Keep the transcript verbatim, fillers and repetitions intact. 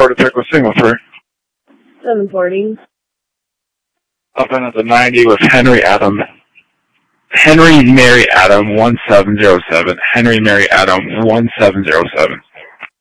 Florida Tech with signal three. seven forty. Up in at the ninety with Henry Adam. Henry Mary Adam one seven zero seven. Henry Mary Adam one seven zero seven.